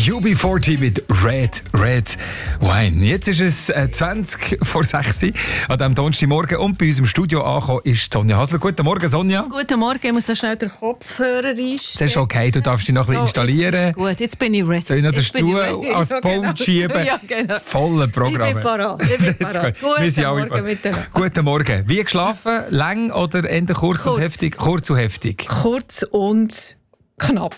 UB40 mit Red Wine. Jetzt ist es 20 vor 6 an diesem Donnerstagmorgen und bei uns im Studio angekommen ist Sonja Hasler. Guten Morgen, Sonja. Guten Morgen, ich muss so schnell den Kopfhörer einstellen. Das ist okay, du darfst dich noch ein bisschen installieren. Jetzt gut, jetzt bin ich ready. Soll ich noch den Stuhl als Pult schieben? Ja, genau. Volle Programm. Ich bin parat. Guten Morgen miteinander. Guten Morgen. Wie geschlafen? Lang oder eher kurz und heftig? Kurz und heftig. Kurz und knapp.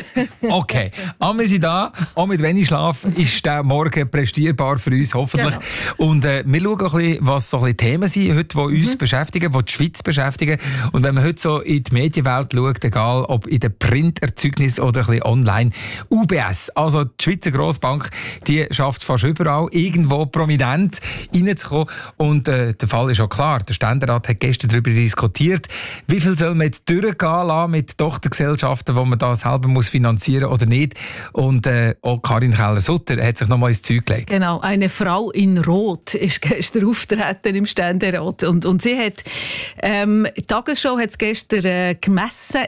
Okay, wir sind da. Auch mit wenig Schlaf ist der Morgen prestierbar für uns, hoffentlich. Genau. Und wir schauen ein bisschen, was so ein bisschen Themen sind heute, die uns beschäftigen, die die Schweiz beschäftigen. Und wenn man heute so in die Medienwelt schaut, egal ob in den Printerzeugnissen oder ein bisschen online, UBS, also die Schweizer Grossbank, die schafft es fast überall, irgendwo prominent reinzukommen. Und der Fall ist auch klar. Der Ständerat hat gestern darüber diskutiert, wie viel soll man jetzt durchgehen lassen mit Tochtergesellschaften, wo man das selber muss finanzieren oder nicht. Und auch Karin Keller-Sutter hat sich noch mal ins Zeug gelegt. Genau, eine Frau in Rot ist gestern auftreten im Ständerat. Und sie hat, die Tagesschau hat es gestern gemessen,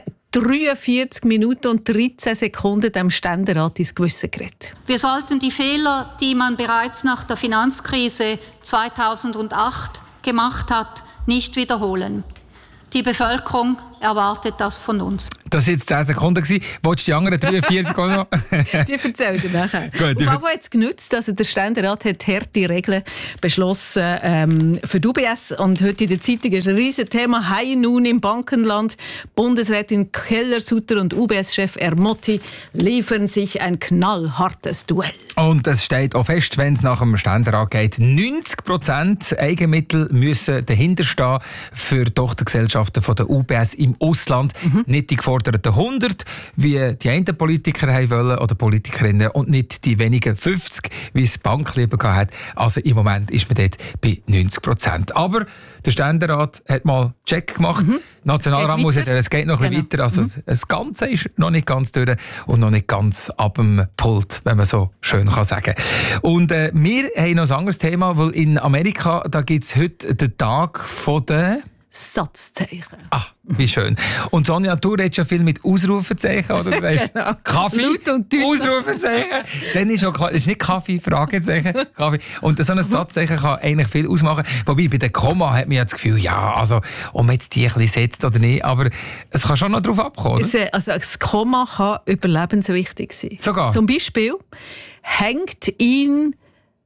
43 Minuten und 13 Sekunden dem Ständerat ins Gewissen geredet. Wir sollten die Fehler, die man bereits nach der Finanzkrise 2008 gemacht hat, nicht wiederholen. Die Bevölkerung erwartet das von uns. Das waren jetzt 10 Sekunden. Wolltest du die anderen 43 auch noch? Die erzählen dir nachher. Gut, auf jeden Fall hat es genützt. Also der Ständerat hat harte Regeln beschlossen für die UBS. Und heute in der Zeitung ist ein riesiges Thema. High Noon im Bankenland. Bundesrätin Keller-Sutter und UBS-Chef Ermotti liefern sich ein knallhartes Duell. Und es steht auch fest, wenn es nach dem Ständerat geht, 90% Eigenmittel müssen dahinter stehen für Tochtergesellschaften von der UBS im Ausland. Nicht die geforderten 100, wie die einen Politiker haben wollen oder Politikerinnen, und nicht die wenigen 50, wie es die Bank lieber hat. Also im Moment ist man dort bei 90%. Aber der Ständerat hat mal Check gemacht. Nationalrat muss es geht noch ein bisschen weiter. Also das Ganze ist noch nicht ganz durch und noch nicht ganz ab dem Pult, wenn man so schön kann sagen. Und wir haben noch ein anderes Thema, weil in Amerika da gibt es heute den Tag von den Satzzeichen. Ah, wie schön. Und Sonja, du redest ja viel mit Ausrufezeichen, oder? Genau. Kaffee, Laut und deutlich. Ausrufezeichen. Dann ist auch klar, das ist nicht Kaffee, Fragezeichen, Kaffee. Und so ein Satzzeichen kann eigentlich viel ausmachen. Wobei, bei den Komma hat man ja das Gefühl, ja, also, ob man jetzt die ein bisschen setzt oder nicht, aber es kann schon noch drauf abkommen, oder? Also, das Komma kann überlebenswichtig sein. Sogar? Zum Beispiel, hängt ihn,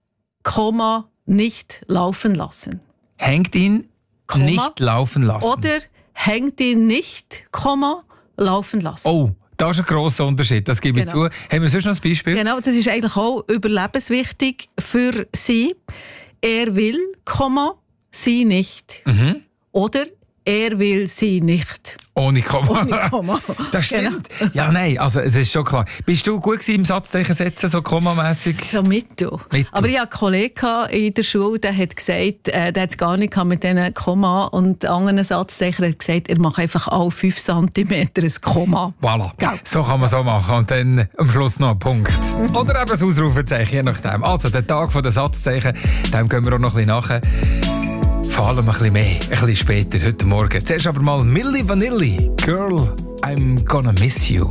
Komma, nicht laufen lassen. Hängt ihn Komma, nicht laufen lassen. Oder hängt ihn nicht, Komma, laufen lassen. Oh, das ist ein grosser Unterschied, das gebe ich zu. Haben wir sonst noch ein Beispiel? Genau, das ist eigentlich auch überlebenswichtig für sie. Er will, Komma, sie nicht. Oder er will sie nicht. Ohne Komma. Ohne Komma. Das stimmt. Genau. Ja, nein, also das ist schon klar. Bist du gut gewesen im Satzzeichen setzen, so kommamässig? So mittel. Aber ich hatte einen Kollegen in der Schule, der hat gesagt, der hat es gar nicht mit diesen Komma und anderen Satzzeichen. Er hat gesagt, er macht einfach alle 5 cm ein Komma. Voilà. Ja. So kann man so machen. Und dann am Schluss noch ein Punkt. Oder eben das Ausrufezeichen, je nachdem. Also, der Tag der Satzzeichen, dem gehen wir auch noch ein bisschen nachher. Vor allem ein bisschen mehr, ein bisschen später, heute Morgen. Zuerst aber mal Milli Vanilli. Girl, I'm gonna miss you.